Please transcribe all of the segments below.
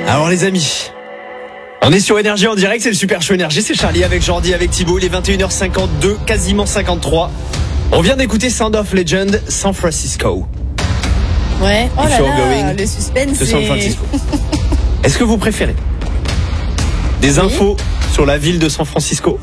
Alors les amis, on est sur Énergie en direct, c'est le Super Show Énergie, c'est Charlie avec Jordi, avec Thibaut, il est 21h52, quasiment 53. On vient d'écouter Sound of Legend, San Francisco. Ouais, oh If là you're là, going le suspense de San Francisco. Est-ce que vous préférez des infos sur la ville de San Francisco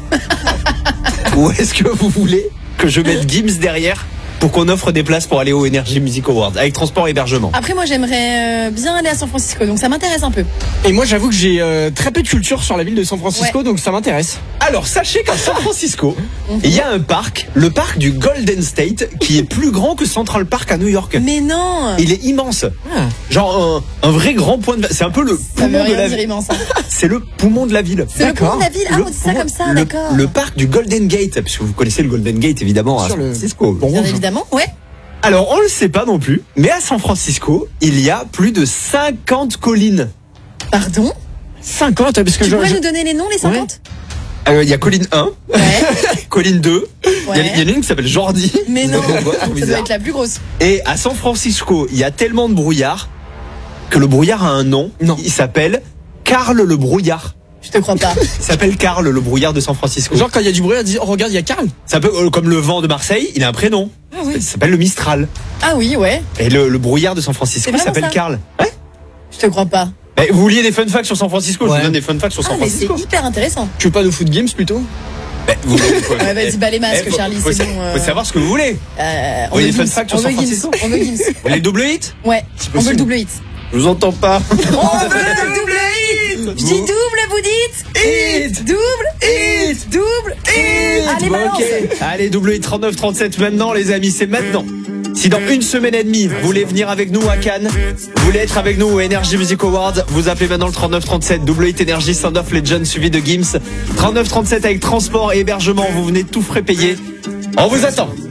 ou est-ce que vous voulez que je mette Gims derrière pour qu'on offre des places pour aller au Energy Music Awards avec transport et hébergement? Après, moi, j'aimerais bien aller à San Francisco, donc ça m'intéresse un peu. Et moi, j'avoue que j'ai très peu de culture sur la ville de San Francisco, donc ça m'intéresse. Alors, sachez qu'à San Francisco, il y a un parc, le parc du Golden State, qui est plus grand que Central Park à New York. Mais non. Il est immense. Genre un vrai grand point de... C'est un peu le Ça veut poumon de rien la dire ville. immense. Hein. C'est le poumon de la ville. C'est le poumon de la ville. Ah, on dit ça comme ça, d'accord. Le parc du Golden Gate, puisque vous connaissez le Golden Gate évidemment à Sur San le- Francisco. Bien évidemment, ouais. Alors, on le sait pas non plus, mais à San Francisco, il y a plus de 50 collines. Pardon. 50, parce que Tu je... pourrais nous donner les noms, les 50 Il y a colline 1, Ouais. colline 2, il Ouais. y en a une qui s'appelle Jordi. Mais non, Trop ça doit bizarre. être la plus grosse. Et à San Francisco, il y a tellement de brouillard que le brouillard a un nom. Non. Il s'appelle Carl le brouillard. Je te crois pas. Il s'appelle Carl le brouillard de San Francisco. Genre, quand il y a du bruit, on dit, oh, regarde, il y a Karl. C'est un peu comme le vent de Marseille, il a un prénom. Il s'appelle le Mistral. Ah oui, ouais. Et le brouillard de San Francisco C'est vraiment s'appelle ça Carl. Ouais. Je te crois pas. Vous vouliez des fun facts sur San Francisco? Je Ouais. vous donne des fun facts sur Ah, San mais c'est Francisco. hyper intéressant. Tu veux pas nous foutre games plutôt? Ouais, vas-y, bah les masques, Charlie, faut, c'est sa- bon. faut savoir ce que vous voulez. On voulez veut des fun Gims, facts sur on veut San Gims, Francisco? on veut Gims. Vous voulez le double hit? Ouais, on veut le double hit. Je vous entends pas. On veut le double hit. Je dis double, vous dites Hit. double, hit, double, hit. Allez, Bon, balance. ok. Allez, double hit 39-37 maintenant, les amis, c'est maintenant. Si dans une semaine et demie, vous voulez venir avec nous à Cannes, vous voulez être avec nous au Energy Music Awards, vous appelez maintenant le 39-37, double hit Energy, Sound of Legend suivi de Gims. 39-37 avec transport et hébergement, vous venez tout frais payer. On vous attend.